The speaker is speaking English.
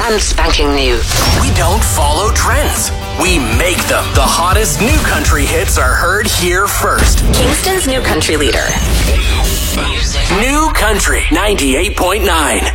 brand spanking new. We don't follow trends. We make them. The hottest new country hits are heard here first. Kingston's new country leader. New Country 98.9.